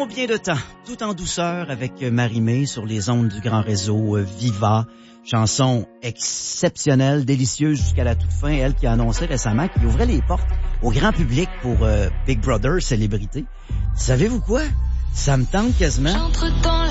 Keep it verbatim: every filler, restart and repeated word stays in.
Combien de temps? Tout en douceur avec Marie-Mé sur les ondes du grand réseau Viva. Chanson exceptionnelle, délicieuse jusqu'à la toute fin. Elle qui a annoncé récemment qu'il ouvrait les portes au grand public pour euh, Big Brother Célébrité. Savez-vous quoi? Ça me tente quasiment.